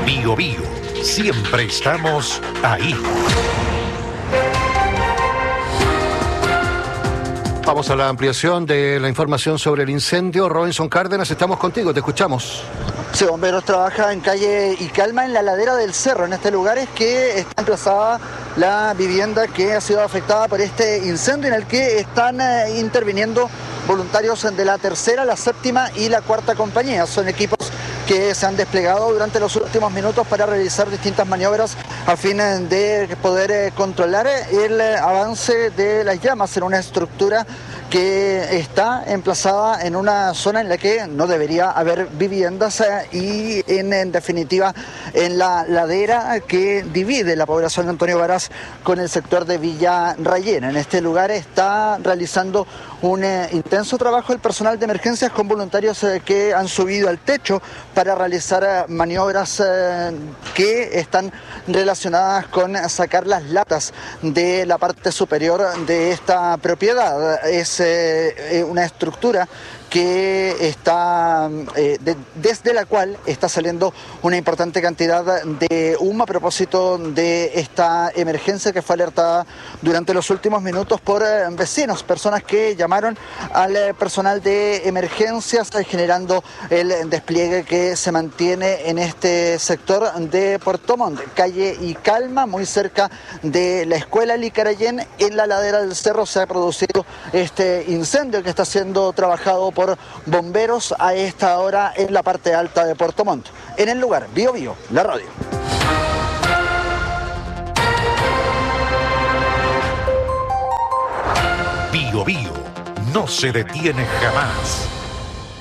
Bío Bío, siempre estamos ahí. Vamos a la ampliación de la información sobre el incendio. Robinson Cárdenas, estamos contigo, te escuchamos. Sí, bomberos trabaja en calle y Calma, en la ladera del cerro. En este lugar es que está emplazada la vivienda que ha sido afectada por este incendio, en el que están interviniendo voluntarios de la tercera, la séptima y la cuarta compañía. Son equipos que se han desplegado durante los últimos minutos para realizar distintas maniobras a fin de poder controlar el avance de las llamas en una estructura que está emplazada en una zona en la que no debería haber viviendas y en definitiva en la ladera que divide la población de Antonio Varas con el sector de Villa Rayena. En este lugar está realizando un intenso trabajo el personal de emergencias con voluntarios que han subido al techo para realizar maniobras que están relacionadas con sacar las latas de la parte superior de esta propiedad. Es una estructura que está desde la cual está saliendo una importante cantidad de humo a propósito de esta emergencia que fue alertada durante los últimos minutos por vecinos, personas que llamaron al personal de emergencias, generando el despliegue que se mantiene en este sector de Puerto Montt, calle y Calma, muy cerca de la escuela Licarayén. En la ladera del cerro se ha producido este incendio que está siendo trabajado por bomberos a esta hora en la parte alta de Puerto Montt. En el lugar, Bío Bío, la radio. Bío Bío no se detiene jamás.